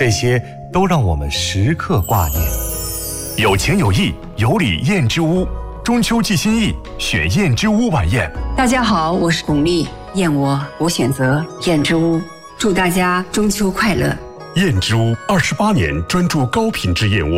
这些都让我们时刻挂念。有情有义，有礼燕之屋，中秋寄心意，选燕之屋晚宴。 大家好，我是巩俐，燕我选择燕之屋，祝大家中秋快乐。 燕之屋28年专注高品质燕窝。